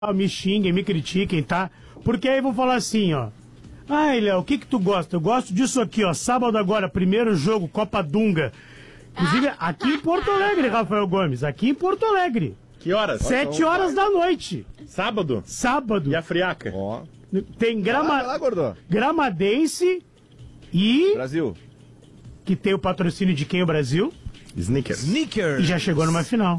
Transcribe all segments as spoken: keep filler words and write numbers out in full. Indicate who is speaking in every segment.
Speaker 1: me xinguem, me critiquem, tá? Porque aí vão falar assim, ó. Ai, Léo, o que que tu gosta? Eu gosto disso aqui, ó. Sábado agora, primeiro jogo, Copa Dunga. Inclusive, aqui em Porto Alegre, Rafael Gomes. Aqui em Porto Alegre.
Speaker 2: Que horas?
Speaker 1: Sete horas da noite.
Speaker 2: Sábado?
Speaker 1: Sábado.
Speaker 2: E a friaca?
Speaker 3: Ó.
Speaker 1: Tem grama...
Speaker 3: Vai lá, Gordô.
Speaker 1: Gramadense e...
Speaker 3: Brasil.
Speaker 1: Que tem o patrocínio de quem, o Brasil?
Speaker 2: Snickers.
Speaker 4: Snickers.
Speaker 1: E já chegou numa final.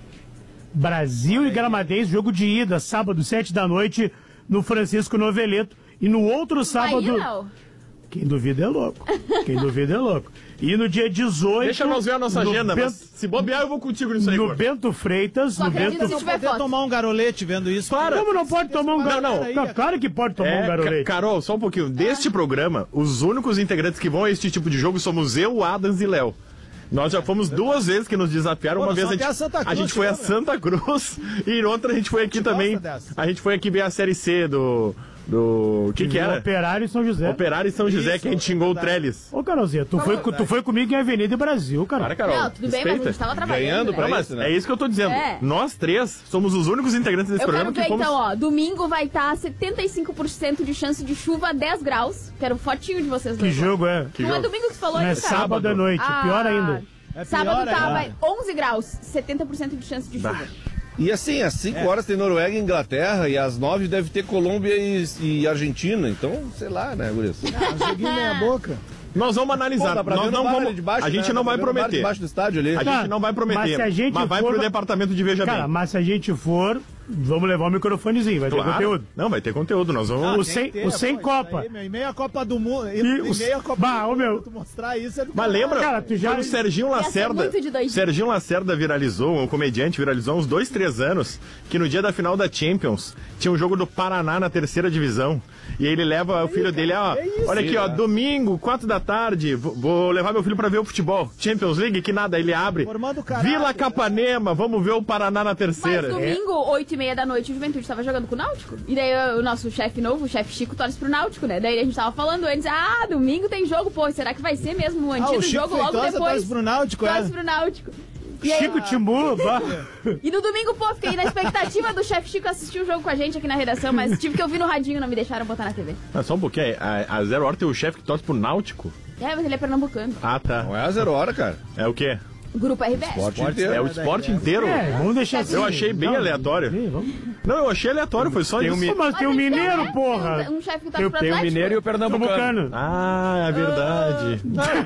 Speaker 1: Brasil e Gramadense, jogo de ida, sábado, sete da noite, no Francisco Noveleto. E no outro sábado...
Speaker 5: Aí, não.
Speaker 1: Quem duvida é louco. Quem duvida é louco. E no dia dezoito...
Speaker 2: Deixa nós ver a nossa
Speaker 1: no
Speaker 2: agenda,
Speaker 1: Bento,
Speaker 2: mas se bobear eu vou contigo nisso aí,
Speaker 1: No
Speaker 2: Gordo.
Speaker 1: Bento Freitas,
Speaker 5: Só
Speaker 1: no
Speaker 5: acredita
Speaker 1: Bento...
Speaker 5: se tiver
Speaker 4: Poder
Speaker 5: foto.
Speaker 4: tomar um garolete vendo isso.
Speaker 2: Para.
Speaker 1: Como não pode tomar um
Speaker 2: Não,
Speaker 1: garolete?
Speaker 2: não.
Speaker 1: Claro que pode tomar um
Speaker 2: É,
Speaker 1: garolete.
Speaker 2: Ca- Carol, só um pouquinho. Deste programa, os únicos integrantes que vão a este tipo de jogo somos eu, Adams e Léo. Nós já fomos duas vezes que nos desafiaram.
Speaker 4: Pô,
Speaker 2: Uma
Speaker 4: nós
Speaker 2: vez a
Speaker 4: fomos
Speaker 2: gente,
Speaker 4: até a Santa
Speaker 2: a
Speaker 4: Cruz,
Speaker 2: gente foi a
Speaker 4: chegou,
Speaker 2: Santa Cruz e em outra a gente foi aqui
Speaker 4: gente
Speaker 2: também.
Speaker 4: gosta dessa.
Speaker 2: A gente foi aqui ver a Série C do... do... O que que era?
Speaker 1: Operário em São José.
Speaker 2: Operário em São José,
Speaker 4: Isso,
Speaker 2: que a gente
Speaker 4: é
Speaker 2: xingou o
Speaker 4: verdade.
Speaker 2: Trellis.
Speaker 1: Ô, Carolzinha, tu foi, tu foi comigo em Avenida Brasil, cara.
Speaker 2: Para, Carol.
Speaker 5: Não, tudo bem, mas a gente
Speaker 2: Respeita.
Speaker 5: tava trabalhando.
Speaker 3: Ganhando
Speaker 5: né?
Speaker 3: pra
Speaker 2: Não, mas
Speaker 3: isso, né?
Speaker 2: é isso que eu tô dizendo.
Speaker 5: É.
Speaker 2: Nós três somos os únicos integrantes desse
Speaker 5: Eu
Speaker 2: programa
Speaker 5: quero
Speaker 2: que
Speaker 5: ver
Speaker 2: fomos...
Speaker 5: então, ó. Domingo vai estar setenta e cinco por cento de chance de chuva, dez graus. Quero fotinho de vocês
Speaker 1: Que
Speaker 5: dois.
Speaker 1: jogo é?
Speaker 2: Que
Speaker 5: Não é
Speaker 2: jogo?
Speaker 5: domingo que você falou
Speaker 1: Não é
Speaker 5: isso, cara?
Speaker 1: sábado à noite,
Speaker 5: Ah,
Speaker 1: pior ainda.
Speaker 4: É
Speaker 5: Sábado
Speaker 4: pior
Speaker 5: tá,
Speaker 4: ainda.
Speaker 5: vai onze graus, setenta por cento de chance de chuva.
Speaker 3: E assim, às cinco horas tem Noruega e Inglaterra, e às nove deve ter Colômbia e, e Argentina. Então, sei lá, né, Guris?
Speaker 4: Ah, joguinho meia boca.
Speaker 2: Nós vamos analisar.
Speaker 3: Pô, dá pra
Speaker 2: Nós
Speaker 3: ver no
Speaker 2: não
Speaker 3: bar
Speaker 2: vamos...
Speaker 3: ali de baixo,
Speaker 2: a gente
Speaker 3: né?
Speaker 2: não
Speaker 3: Dá
Speaker 2: vai
Speaker 3: pra ver no bar
Speaker 2: prometer.
Speaker 3: debaixo do estádio ali.
Speaker 2: A
Speaker 1: Tá,
Speaker 2: gente não vai prometer.
Speaker 1: mas se a gente
Speaker 2: mas vai
Speaker 1: for-
Speaker 2: pro departamento de Veja
Speaker 1: Cara,
Speaker 2: Bem.
Speaker 1: mas se a gente for, vamos levar o microfonezinho, vai ter
Speaker 2: Claro.
Speaker 1: conteúdo.
Speaker 2: Não, vai ter conteúdo. Nós vamos...
Speaker 1: o
Speaker 4: Ah, tem
Speaker 1: sem-
Speaker 4: que ter,
Speaker 1: o sem
Speaker 4: pô,
Speaker 1: Copa.
Speaker 4: isso aí, meu, E meia Copa do Mundo. E,
Speaker 1: E
Speaker 4: e
Speaker 1: os-
Speaker 4: meia Copa
Speaker 1: Bah,
Speaker 4: do
Speaker 1: ô,
Speaker 4: Mundo.
Speaker 1: meu.
Speaker 4: Tu mostrar isso é do
Speaker 2: Mas lembra?
Speaker 1: Cara, tu já-
Speaker 2: Quando o Serginho
Speaker 5: ser
Speaker 2: Lacerda...
Speaker 5: muito de doidinho.
Speaker 2: Serginho Lacerda viralizou, um comediante viralizou há uns dois, três anos, que no dia da final da Champions tinha um jogo do Paraná na terceira divisão. E aí ele leva o filho dele, ó,
Speaker 4: é isso.
Speaker 2: olha aqui,
Speaker 3: Sim,
Speaker 2: ó,
Speaker 3: né?
Speaker 2: domingo, quatro da tarde, vou, vou levar meu filho pra ver o futebol. Champions League, que nada, ele abre.
Speaker 4: Formando caráter,
Speaker 2: Vila Capanema, vamos ver o Paraná na
Speaker 5: Mas
Speaker 2: terceira.
Speaker 5: domingo, oito e meia da noite, o Juventude tava jogando com o Náutico. E daí o nosso chefe novo, o chefe Chico, torce pro Náutico, né? Daí a gente tava falando antes, ah, domingo tem jogo, pô, será que vai ser mesmo o
Speaker 4: Ah,
Speaker 5: antigo
Speaker 4: o Chico
Speaker 5: jogo logo
Speaker 4: Feitosa
Speaker 5: depois?
Speaker 4: torce pro Náutico, é?
Speaker 5: Torce pro Náutico. E, aí,
Speaker 1: Chico Timbu, bah.
Speaker 5: e no domingo, pô, fiquei na expectativa do chefe Chico assistir o jogo com a gente aqui na redação, mas tive que ouvir no radinho, não me deixaram botar na T V.
Speaker 2: Mas só um pouquinho, a, a Zero Hora tem o chefe que torce pro Náutico?
Speaker 5: É, mas ele é pernambucano.
Speaker 2: Ah, tá.
Speaker 3: Não é a zero hora, cara.
Speaker 2: É o quê?
Speaker 5: Grupo R B S.
Speaker 3: Esporte inteiro.
Speaker 2: É o esporte inteiro?
Speaker 1: É, vamos deixar assim.
Speaker 2: Eu achei bem
Speaker 1: Não,
Speaker 2: aleatório.
Speaker 1: sim, vamos.
Speaker 2: Não, eu achei aleatório, foi só isso.
Speaker 1: Pô, mas tem um
Speaker 5: Mas então,
Speaker 1: mineiro,
Speaker 5: né?
Speaker 1: porra.
Speaker 5: Tem um, um chefe que torce
Speaker 1: Tem-
Speaker 5: pro
Speaker 1: tem um
Speaker 5: Atlético.
Speaker 6: Mineiro e o Pernambucano.
Speaker 1: Pernambucano.
Speaker 2: Ah, é verdade.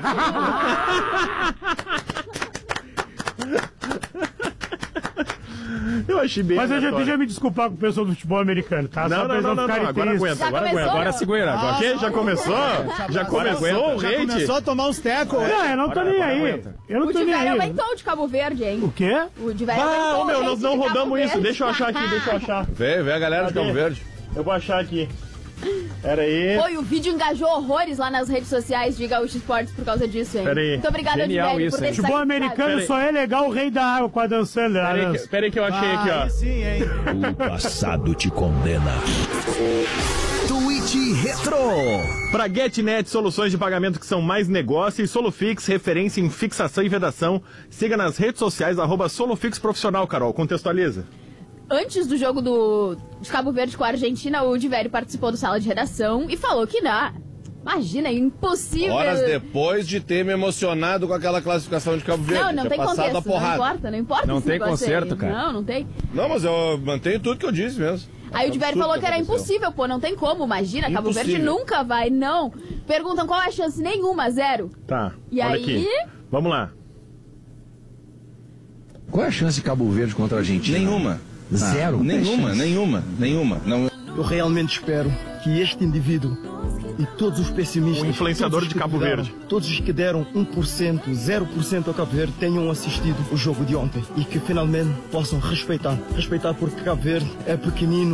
Speaker 2: Eu achei bem
Speaker 1: Mas eu já,
Speaker 2: aleatório.
Speaker 1: deixa eu me desculpar com o pessoal do futebol americano, tá?
Speaker 2: Não,
Speaker 1: Só
Speaker 2: não,
Speaker 1: pra eles
Speaker 2: não, não,
Speaker 1: ficarem
Speaker 2: não, agora
Speaker 1: tristes.
Speaker 2: aguenta,
Speaker 5: Já
Speaker 2: agora
Speaker 5: começou?
Speaker 2: aguenta.
Speaker 6: Agora segura. Agora.
Speaker 2: O quê? Já começou? Já começou o
Speaker 4: Já
Speaker 2: hate?
Speaker 4: começou a tomar uns tecos.
Speaker 1: Não, eu não tô
Speaker 6: Agora-
Speaker 1: nem
Speaker 6: agora
Speaker 1: aí.
Speaker 6: aguenta.
Speaker 1: Eu não
Speaker 5: O
Speaker 1: tô nem
Speaker 5: Diverio
Speaker 1: aí.
Speaker 5: aumentou de Cabo Verde, hein?
Speaker 1: O quê?
Speaker 5: O Diverio
Speaker 2: Ah,
Speaker 5: aumentou.
Speaker 2: ô, meu,
Speaker 5: gente,
Speaker 2: nós não
Speaker 5: de Cabo
Speaker 2: rodamos isso.
Speaker 5: Verde.
Speaker 2: Deixa eu achar aqui, deixa eu achar.
Speaker 3: Vê, vê a galera de
Speaker 2: Cadê?
Speaker 3: Cabo Verde.
Speaker 2: Eu vou achar aqui. Pera aí.
Speaker 5: Oi, o vídeo engajou horrores lá nas redes sociais de Gaúcho Esportes por causa disso, hein?
Speaker 2: Pera aí.
Speaker 5: Muito obrigada,
Speaker 6: Genial
Speaker 5: Diverio,
Speaker 6: isso,
Speaker 5: por ter
Speaker 6: hein?
Speaker 1: Futebol
Speaker 5: saído,
Speaker 1: americano
Speaker 2: Pera aí.
Speaker 1: só é legal o rei da água com a Dan Sandler.
Speaker 2: Pera aí,
Speaker 1: a
Speaker 2: que,
Speaker 1: dança.
Speaker 2: pera aí que eu achei aqui,
Speaker 4: Aí
Speaker 2: ó.
Speaker 4: sim, hein?
Speaker 7: O passado te condena. Tweet Retro.
Speaker 2: Pra GetNet, soluções de pagamento que são mais negócio, e Solufix, referência em fixação e vedação. Siga nas redes sociais, arroba Solufix Profissional, Carol. Contextualiza.
Speaker 5: Antes do jogo do de Cabo Verde com a Argentina, o Diverio participou do sala de redação e falou que não. Imagina, é impossível.
Speaker 3: Horas depois de ter me emocionado com aquela classificação de Cabo Verde.
Speaker 5: Não, não
Speaker 3: Tinha
Speaker 5: tem
Speaker 3: passado
Speaker 5: contexto,
Speaker 3: a porrada.
Speaker 5: não importa, não importa
Speaker 6: Não
Speaker 5: esse
Speaker 6: tem
Speaker 5: negócio
Speaker 6: conserto,
Speaker 5: aí.
Speaker 6: cara.
Speaker 5: Não, não tem.
Speaker 3: Não, mas eu mantenho tudo que eu disse mesmo.
Speaker 5: Aí o Diverio
Speaker 3: Absurdo
Speaker 5: falou que era
Speaker 3: aconteceu.
Speaker 5: impossível, pô, não tem como, imagina, Cabo Verde
Speaker 3: Impossível.
Speaker 5: nunca vai, não. Perguntam qual é a chance, nenhuma, zero.
Speaker 2: Tá,
Speaker 5: E
Speaker 2: olha
Speaker 5: aí?
Speaker 2: aqui. Vamos lá.
Speaker 7: Qual é a chance de Cabo Verde contra a Argentina?
Speaker 3: Nenhuma.
Speaker 7: Zero?
Speaker 3: Nenhuma, nenhuma, nenhuma. Não.
Speaker 8: Eu realmente espero que este indivíduo e todos os pessimistas,
Speaker 2: Um influenciador
Speaker 8: todos os
Speaker 2: de
Speaker 8: que
Speaker 2: Cabo
Speaker 8: duvidaram,
Speaker 2: Verde.
Speaker 8: todos os que deram um por cento, zero por cento ao Cabo Verde, tenham assistido o jogo de ontem e que finalmente possam respeitar. Respeitar porque Cabo Verde é pequenino.